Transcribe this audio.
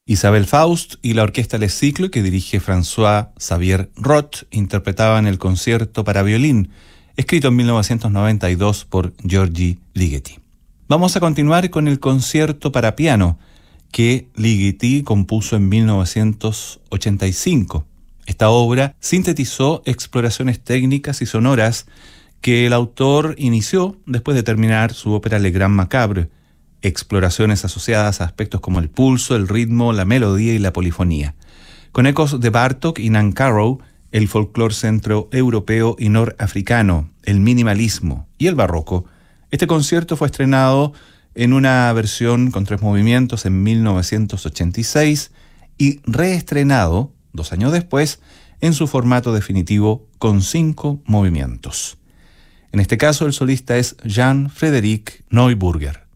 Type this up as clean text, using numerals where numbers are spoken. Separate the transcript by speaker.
Speaker 1: Isabel Faust y la orquesta Les Cycles, que dirige François-Xavier Roth, interpretaban el concierto para violín, escrito en 1992 por György Ligeti. Vamos a continuar con el concierto para piano, que Ligeti compuso en 1985. Esta obra sintetizó exploraciones técnicas y sonoras que el autor inició después de terminar su ópera Le Grand Macabre, exploraciones asociadas a aspectos como el pulso, el ritmo, la melodía y la polifonía. Con ecos de Bartók y Nancarrow, el folclore centroeuropeo y norafricano, el minimalismo y el barroco, este concierto fue estrenado en una versión con 3 movimientos en 1986 y reestrenado 2 años después en su formato definitivo con 5 movimientos. En este caso, el solista es Jan Frederik Neuburger.